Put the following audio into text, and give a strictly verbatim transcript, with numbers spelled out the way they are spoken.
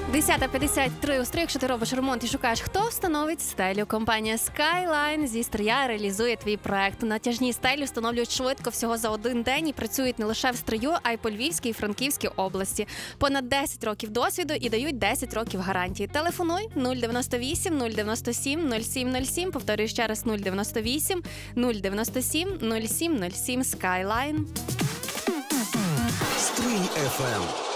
десята п'ятдесят три у Стрий. Якщо ти робиш ремонт і шукаєш, хто встановить стелю, компанія Skyline зі Стрия реалізує твій проект. Натяжні стелі встановлюють швидко, всього за один день, і працюють не лише в Стрию, а й по Львівській і Франківській області. Понад десять років досвіду і дають десять років гарантії. Телефонуй нуль дев'яносто вісім нуль дев'яносто сім нуль сім нуль сім. Повторюю ще раз: нуль дев'яносто вісім нуль дев'яносто сім нуль сім нуль сім. Skyline. Стрий еф ем.